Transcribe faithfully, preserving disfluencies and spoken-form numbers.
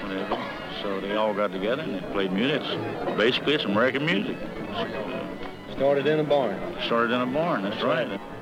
whatever. So they all got together and they played music. It's, basically, it's American music. Started in a barn. Started in a barn, that's right.